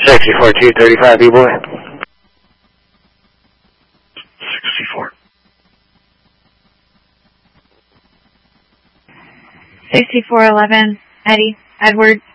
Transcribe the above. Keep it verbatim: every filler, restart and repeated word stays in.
sixty-four two thirty-five, B-boy. sixty-four. sixty-four eleven, Eddie, Edward,